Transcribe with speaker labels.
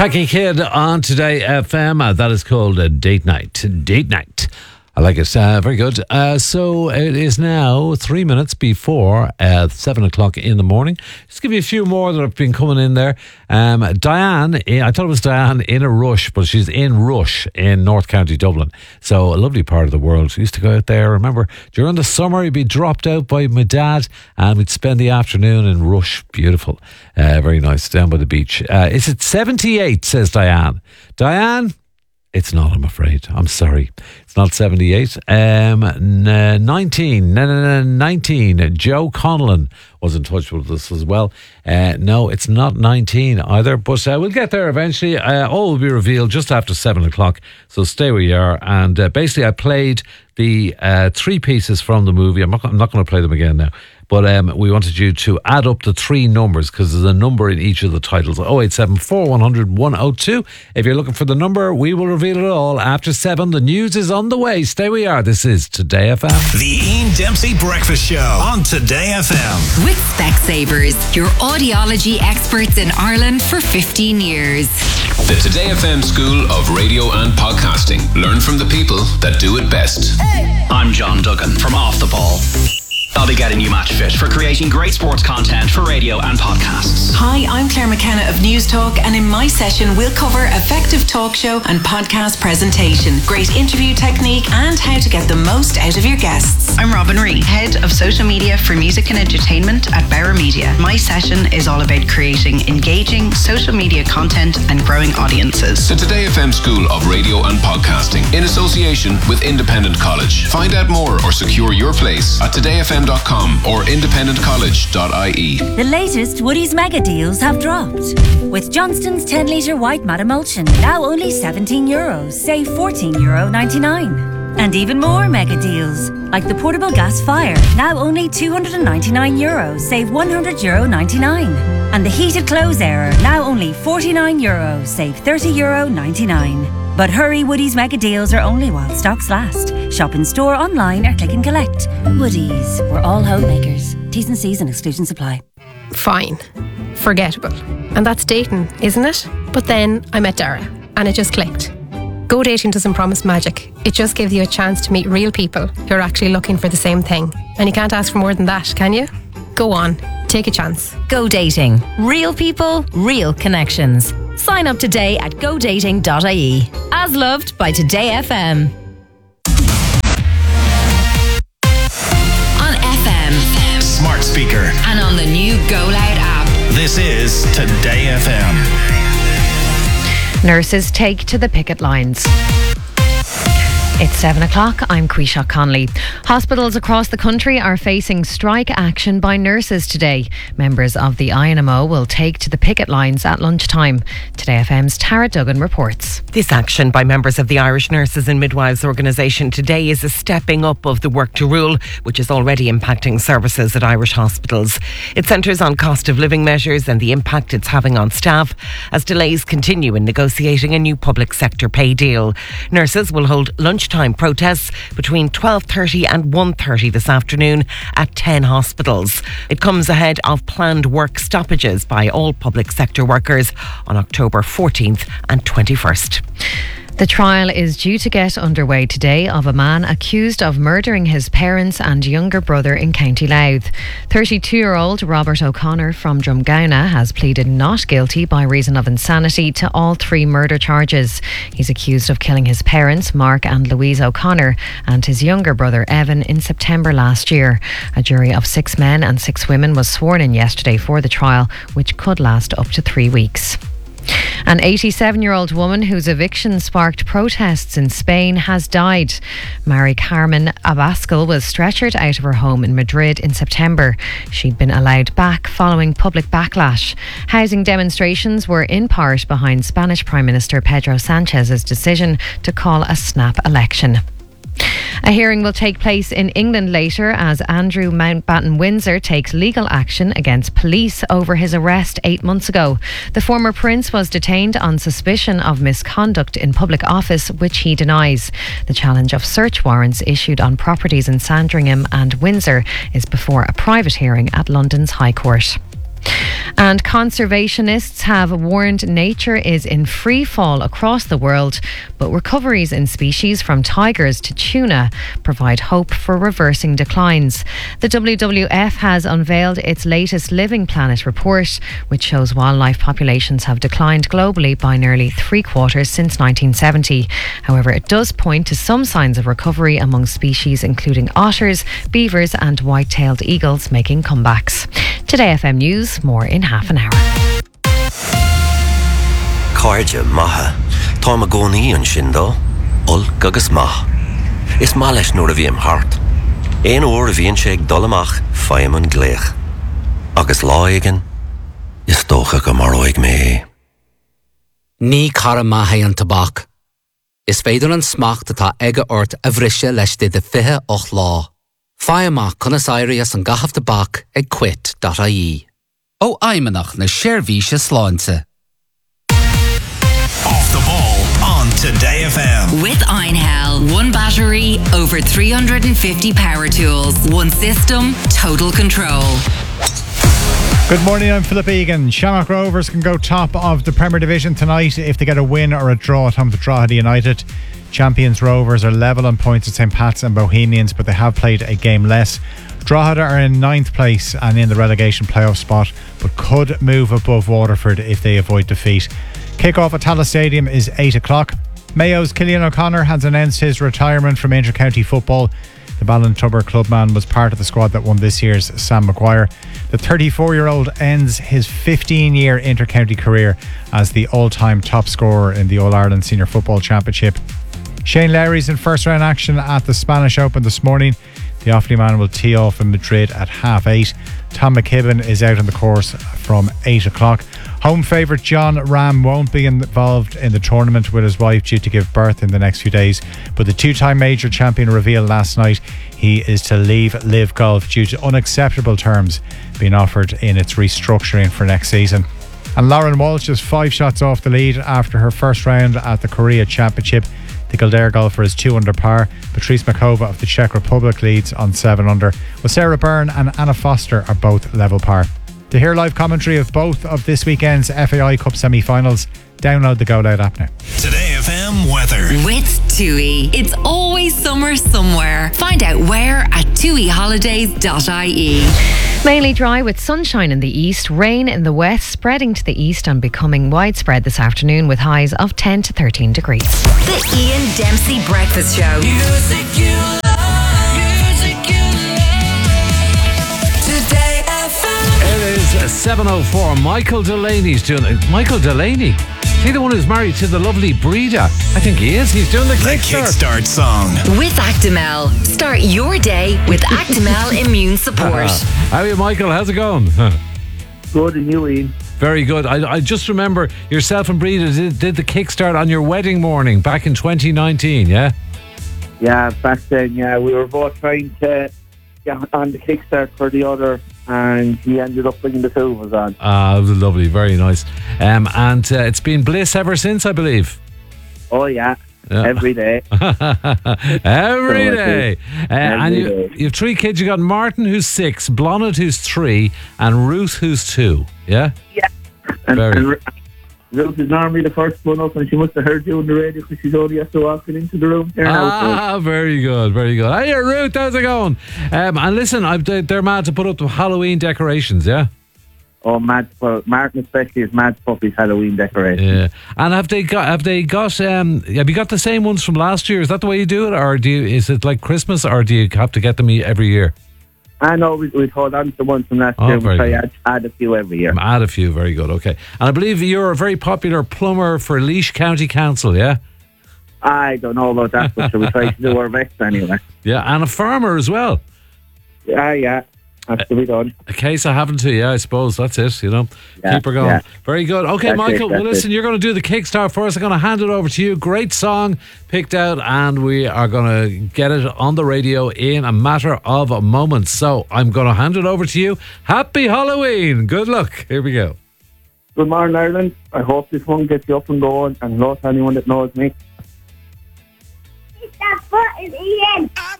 Speaker 1: Khaki Kid on Today FM. That is called Date Night. Date Night. I like it. Very good. So it is now 3 minutes before 7 o'clock in the morning. Just give you a few more that have been coming in there. Diane, I thought it was Diane in a Rush, but she's in Rush in North County Dublin. So a lovely part of the world. We used to go out there. Remember, during the summer, you'd be dropped out by my dad and we'd spend the afternoon in Rush. Beautiful. Very nice. Down by the beach. Is it 78, says Diane. Diane? It's not, I'm afraid. I'm sorry. It's not 78. 19. Joe Conlon was in touch with us as well. No, it's not 19 either, but we'll get there eventually. All will be revealed just after 7 o'clock, so stay where you are. And basically, I played the 3 pieces from the movie. I'm not going to play them again now. But we wanted you to add up the 3 numbers because there's a number in each of the titles. 0874 100 102. If you're looking for the number, we will reveal it all after 7. The news is on the way. Stay where you are. This is Today FM.
Speaker 2: The Ian Dempsey Breakfast Show on Today FM.
Speaker 3: With Specsavers, your audiology experts in Ireland for 15 years.
Speaker 4: The Today FM School of Radio and Podcasting. Learn from the people that do it best.
Speaker 5: Hey. I'm John Duggan from Off the Ball. I'll be getting you match fit for creating great sports content for radio and podcasts.
Speaker 6: Hi, I'm Claire McKenna of News Talk, and in my session we'll cover effective talk show and podcast presentation, great interview technique, and how to get the most out of your guests.
Speaker 7: I'm Robin Ree, Head of Social Media for Music and Entertainment at Bauer Media. My session is all about creating engaging social media content and growing audiences.
Speaker 4: The Today FM School of Radio and Podcasting in association with Independent College. Find out more or secure your place at todayfm.com or independentcollege.ie.
Speaker 8: The latest Woodies mega deals have dropped. With Johnston's 10 litre white mat emulsion, now only €17, save €14.99. And even more mega deals, like the portable gas fire, now only €299, save €100.99. And the heated clothes airer, now only €49, save €30.99. But hurry, Woodies mega deals are only while stocks last. Shop in store, online or click and collect. Woodies, we're all homemakers. T's and C's and exclusions apply.
Speaker 9: Fine. Forgettable. And that's dating, isn't it? But then I met Dara and it just clicked. Go dating doesn't promise magic. It just gives you a chance to meet real people who are actually looking for the same thing. And you can't ask for more than that, can you? Go on. Take a chance.
Speaker 8: Go dating. Real people, real connections. Sign up today at godating.ie. As loved by Today FM.
Speaker 3: On FM.
Speaker 2: Smart speaker.
Speaker 3: And on the new Go Loud app.
Speaker 2: This is Today FM.
Speaker 10: Nurses take to the picket lines. It's 7 o'clock. I'm Quisha Connolly. Hospitals across the country are facing strike action by nurses today. Members of the INMO will take to the picket lines at lunchtime. Today FM's Tara Duggan reports.
Speaker 11: This action by members of the Irish Nurses and Midwives organisation today is a stepping up of the work to rule, which is already impacting services at Irish hospitals. It centres on cost of living measures and the impact it's having on staff as delays continue in negotiating a new public sector pay deal. Nurses will hold lunchtime protests between 12:30 and 1:30 this afternoon at 10 hospitals. It comes ahead of planned work stoppages by all public sector workers on October 14th and 21st.
Speaker 10: The trial is due to get underway today of a man accused of murdering his parents and younger brother in County Louth. 32-year-old Robert O'Connor from Drumgowna has pleaded not guilty by reason of insanity to all 3 murder charges. He's accused of killing his parents, Mark and Louise O'Connor, and his younger brother, Evan, in September last year. A jury of 6 men and 6 women was sworn in yesterday for the trial, which could last up to 3 weeks. An 87-year-old woman whose eviction sparked protests in Spain has died. Mari Carmen Abascal was stretchered out of her home in Madrid in September. She'd been allowed back following public backlash. Housing demonstrations were in part behind Spanish Prime Minister Pedro Sanchez's decision to call a snap election. A hearing will take place in England later as Andrew Mountbatten Windsor takes legal action against police over his arrest 8 months ago. The former prince was detained on suspicion of misconduct in public office, which he denies. The challenge of search warrants issued on properties in Sandringham and Windsor is before a private hearing at London's High Court. And conservationists have warned nature is in free fall across the world, but recoveries in species from tigers to tuna provide hope for reversing declines. The WWF has unveiled its latest Living Planet report, which shows wildlife populations have declined globally by nearly 3/4 since 1970. However, it does point to some signs of recovery among species including otters, beavers and white-tailed eagles making comebacks. Today FM News, more in half an hour.
Speaker 12: Cardja maha, Táim gcónaí an sin dó, ol agus math. Is má leis nuair a bhíam hart. Éon uair a bhíonn sé ag dul amach faim an gléach. Agus lá aigean, is dócha go mar óig mé.
Speaker 13: Ní cara maithe an tabhac. Is féidir an smacht atá aige ort a bhriise leis de 28 lá. Fáimach conas éirí an gahaf tabhac ag quit.ie. Ó aimimenach na séirbhíse sláinte.
Speaker 2: Off the ball on Today FM.
Speaker 3: With Einhell, one battery, over 350 power tools, one system, total control.
Speaker 14: Good morning, I'm Philip Egan. Shamrock Rovers can go top of the Premier Division tonight if they get a win or a draw at home to Drogheda United. Champions Rovers are level on points at St Pat's and Bohemians, but they have played a game less. Drogheda are in 9th place and in the relegation playoff spot, but could move above Waterford if they avoid defeat. Kick-off at Tallaght Stadium is 8 o'clock. Mayo's Cillian O'Connor has announced his retirement from inter-county football. The Ballintubber clubman was part of the squad that won this year's Sam Maguire. The 34-year-old ends his 15-year inter-county career as the all-time top scorer in the All-Ireland Senior Football Championship. Shane Lowry's in first-round action at the Spanish Open this morning. The Offaly man will tee off in Madrid at 8:30. Tom McKibben is out on the course from 8 o'clock. Home favourite John Ram won't be involved in the tournament with his wife due to give birth in the next few days. But the two-time major champion revealed last night he is to leave Live Golf due to unacceptable terms being offered in its restructuring for next season. And Lauren Walsh is 5 shots off the lead after her first round at the Korea Championship. The Kildare golfer is 2 under par. Patrice Makova of the Czech Republic leads on 7 under. Well, Sarah Byrne and Anna Foster are both level par. To hear live commentary of both of this weekend's FAI Cup semi-finals, download the Go Loud app now.
Speaker 2: Today FM weather.
Speaker 3: With TUI. It's always summer somewhere. Find out where at tuiholidays.ie.
Speaker 10: Mainly dry with sunshine in the east, rain in the west, spreading to the east and becoming widespread this afternoon with highs of 10 to 13 degrees.
Speaker 3: The Ian Dempsey Breakfast Show. Music you love, music you love.
Speaker 1: Today FM. It is 7:04. Michael Delaney's doing it. Michael Delaney? Is he the one who's married to the lovely Breda? I think he is. He's doing the
Speaker 2: Kickstart song.
Speaker 3: With Actimel. Start your day with Actimel Immune Support.
Speaker 1: How are you, Michael? How's it going?
Speaker 15: Good, and you, Ian?
Speaker 1: Very good. I just remember yourself and Breda did the Kickstart on your wedding morning back in 2019, yeah?
Speaker 15: Yeah, back then, yeah. We were both trying to get on the Kickstart for the other, and he ended up bringing the two of us on.
Speaker 1: It was lovely, very nice. And it's been bliss ever since, I believe.
Speaker 15: Oh, yeah. Every day.
Speaker 1: Every day. And
Speaker 15: day.
Speaker 1: you have 3 kids. You got Martin, who's 6, Blonnet, who's 3, and Ruth, who's 2. Yeah?
Speaker 15: Yeah. And Ruth is normally the first one up, and she must have heard you on the radio because she's only after walking into the room there now.
Speaker 1: Very good, very good. Hey, Ruth, how's it going? And listen, they're mad to put up the Halloween decorations, yeah?
Speaker 15: Oh, well, Martin especially is mad to put his Halloween decorations.
Speaker 1: Yeah. And have you got the same ones from last year? Is that the way you do it? Or is it like Christmas, or do you have to get them every year?
Speaker 15: I know we'd hold on to the ones from last year. We try to add a few every year.
Speaker 1: Add a few, very good, okay. And I believe you're a very popular plumber for Laois County Council, yeah?
Speaker 15: I don't know about that, but we try to do our best anyway.
Speaker 1: Yeah, and a farmer as well.
Speaker 15: Yeah. Has to be done.
Speaker 1: A case of having to, yeah, I suppose. That's it, you know.
Speaker 15: Yeah,
Speaker 1: keep her going.
Speaker 15: Yeah.
Speaker 1: Very good. Okay, that's Michael, well, listen, you're going to do the Kickstart for us. I'm going to hand it over to you. Great song picked out, and we are going to get it on the radio in a matter of moments. So I'm going to hand it over to you. Happy Halloween. Good luck. Here we go.
Speaker 15: Good morning, Ireland. I hope this one gets you up and going, and hello to anyone that knows me.
Speaker 16: That foot is Ian.